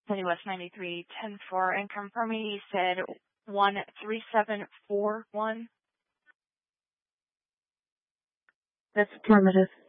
Penny West 93-10-4, and confirming you said 13741. That's affirmative.